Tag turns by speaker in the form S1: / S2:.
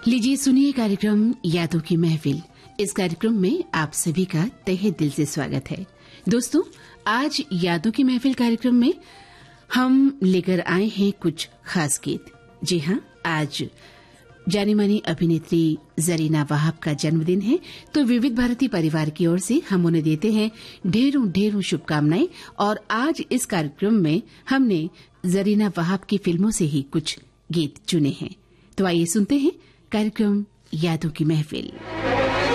S1: लीजिए सुनिए कार्यक्रम यादों की महफिल। इस कार्यक्रम में आप सभी का तहे दिल से स्वागत है। दोस्तों, आज यादों की महफिल कार्यक्रम में हम लेकर आए हैं कुछ खास गीत। जी हाँ, आज जानी मानी अभिनेत्री जरीना वहाब का जन्मदिन है, तो विविध भारती परिवार की ओर से हम उन्हें देते हैं ढेरों ढेरों शुभकामनाएं। और आज इस कार्यक्रम में हमने जरीना वहाब की फिल्मों से ही कुछ गीत चुने हैं। तो आइए सुनते हैं कार्यक्रम यादों की महफिल।